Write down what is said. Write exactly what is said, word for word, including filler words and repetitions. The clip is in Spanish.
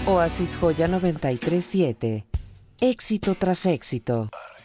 Oasis Joya noventa y tres siete. Éxito tras éxito.